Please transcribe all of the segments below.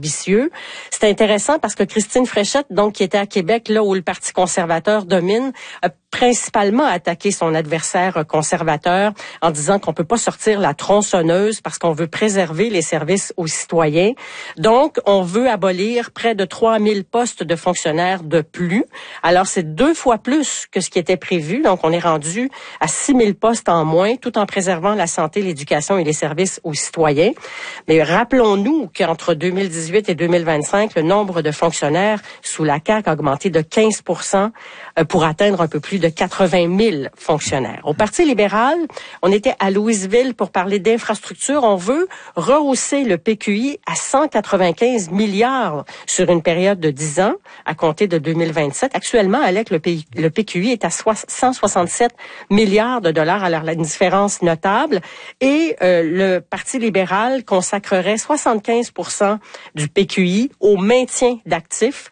ambitieux. C'est intéressant parce que Christine Fréchette, donc qui était à Québec, là où le Parti conservateur domine, a principalement attaqué son adversaire conservateur en disant qu'on peut pas sortir la tronçonneuse parce qu'on veut préserver les services aux citoyens. Donc, on veut abolir près de 3000 postes de fonctionnaires de plus. Alors, c'est 2 fois plus que ce qui était prévu. Donc, on est rendu à 6000 postes en moins, tout en préservant la santé, l'éducation et les services aux citoyens. Mais rappelons-nous qu'entre 2018 et 2025, le nombre de fonctionnaires sous la CAQ a augmenté de 15% pour atteindre un peu plus de 80 000 fonctionnaires. Au Parti libéral, on était à Louisville pour parler d'infrastructure. On veut rehausser le PQI à 195 milliards sur une période de 10 ans à compter de 2027. Actuellement, Alec, le PQI est à 167 milliards de dollars, alors la différence notable. Et le Parti libéral consacrerait 75% du PQI au maintien d'actifs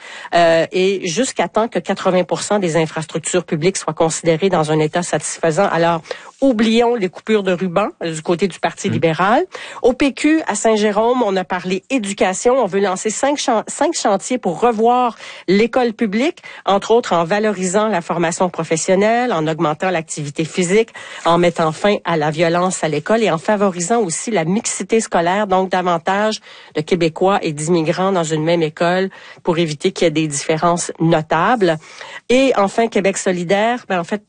et jusqu'à temps que 80% des infrastructures publiques soient considérées dans un état satisfaisant. Alors, oublions les coupures de ruban du côté du Parti libéral. Au PQ, à Saint-Jérôme, on a parlé éducation. On veut lancer 5 chantiers pour revoir l'école publique, entre autres en valorisant la formation professionnelle, en augmentant l'activité physique, en mettant fin à la violence à l'école et en favorisant aussi la mixité scolaire, donc davantage de Québécois et d'immigrants dans une même école pour éviter qu'il y ait des différences notables. Et enfin, Québec solidaire.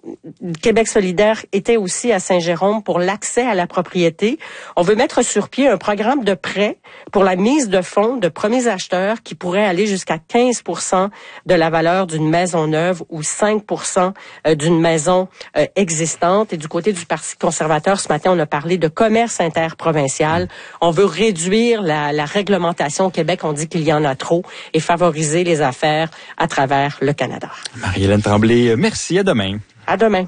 Québec solidaire était aussi à Saint-Jérôme pour l'accès à la propriété. On veut mettre sur pied un programme de prêt pour la mise de fonds de premiers acheteurs qui pourrait aller jusqu'à 15% de la valeur d'une maison neuve ou 5% d'une maison existante. Et du côté du Parti conservateur, ce matin, on a parlé de commerce interprovincial. On veut réduire la réglementation au Québec. On dit qu'il y en a trop et favoriser les affaires à travers le Canada. Marie-Hélène Tremblay, merci. À demain. À demain.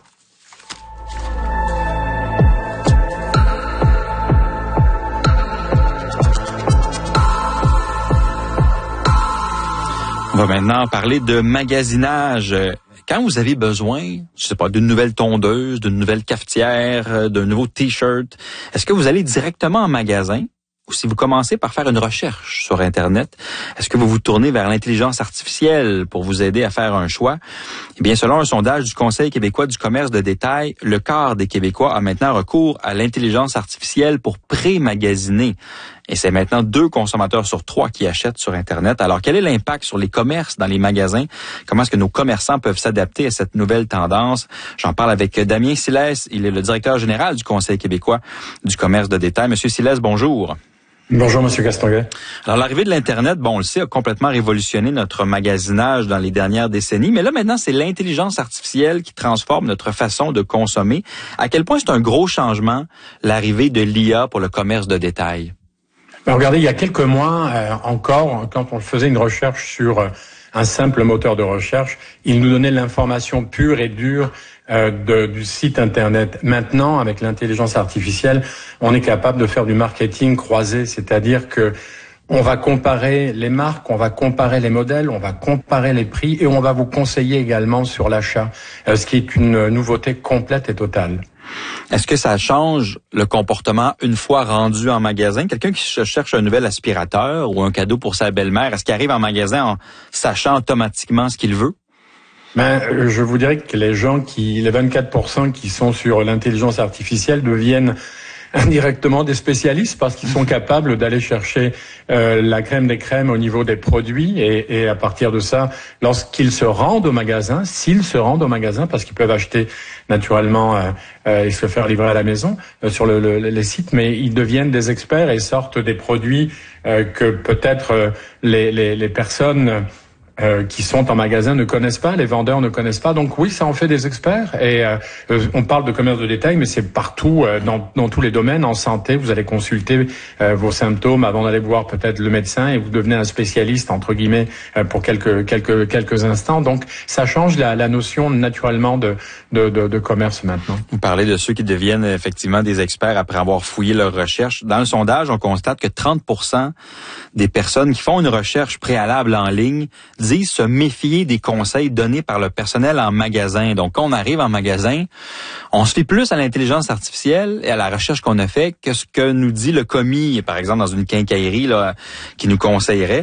On va maintenant parler de magasinage. Quand vous avez besoin, je sais pas, d'une nouvelle tondeuse, d'une nouvelle cafetière, d'un nouveau T-shirt, est-ce que vous allez directement en magasin? Ou si vous commencez par faire une recherche sur Internet, est-ce que vous vous tournez vers l'intelligence artificielle pour vous aider à faire un choix? Eh bien, selon un sondage du Conseil québécois du commerce de détail, le quart des Québécois a maintenant recours à l'intelligence artificielle pour pré-magasiner. Et c'est maintenant 2 consommateurs sur 3 qui achètent sur Internet. Alors, quel est l'impact sur les commerces dans les magasins? Comment est-ce que nos commerçants peuvent s'adapter à cette nouvelle tendance? J'en parle avec Damien Silès. Il est le directeur général du Conseil québécois du commerce de détail. Monsieur Silès, bonjour. Bonjour, Monsieur Castonguay. Alors, l'arrivée de l'Internet, on le sait, a complètement révolutionné notre magasinage dans les dernières décennies. Mais là, maintenant, c'est l'intelligence artificielle qui transforme notre façon de consommer. À quel point c'est un gros changement, l'arrivée de l'IA pour le commerce de détail? Regardez, il y a quelques mois encore, quand on faisait une recherche sur un simple moteur de recherche, il nous donnait l'information pure et dure du site Internet. Maintenant, avec l'intelligence artificielle, on est capable de faire du marketing croisé, c'est-à-dire que on va comparer les marques, on va comparer les modèles, on va comparer les prix et on va vous conseiller également sur l'achat, ce qui est une nouveauté complète et totale. Est-ce que ça change le comportement une fois rendu en magasin? Quelqu'un qui cherche un nouvel aspirateur ou un cadeau pour sa belle-mère, est-ce qu'il arrive en magasin en sachant automatiquement ce qu'il veut? Je vous dirais que les 24% qui sont sur l'intelligence artificielle deviennent indirectement des spécialistes parce qu'ils sont capables d'aller chercher la crème des crèmes au niveau des produits et à partir de ça, lorsqu'ils se rendent au magasin, s'ils se rendent au magasin, parce qu'ils peuvent acheter naturellement et se faire livrer à la maison sur les sites, mais ils deviennent des experts et sortent des produits que peut-être les personnes qui sont en magasin ne connaissent pas, les vendeurs ne connaissent pas. Donc oui, ça en fait des experts. Et on parle de commerce de détail, mais c'est partout, dans tous les domaines. En santé, vous allez consulter vos symptômes avant d'aller voir peut-être le médecin et vous devenez un spécialiste, entre guillemets, pour quelques instants. Donc ça change la notion naturellement de commerce maintenant. Vous parlez de ceux qui deviennent effectivement des experts après avoir fouillé leur recherche. Dans le sondage, on constate que 30% des personnes qui font une recherche préalable en ligne disent se méfier des conseils donnés par le personnel en magasin. Donc, quand on arrive en magasin, on se fie plus à l'intelligence artificielle et à la recherche qu'on a fait que ce que nous dit le commis, par exemple, dans une quincaillerie là, qui nous conseillerait.